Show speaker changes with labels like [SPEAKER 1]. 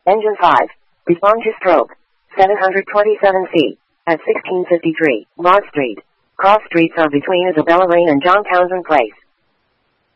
[SPEAKER 1] Engine 5. Respond to stroke. 727C. At 1653, Broad Street. Cross streets are between Isabella Lane and John Townsend Place.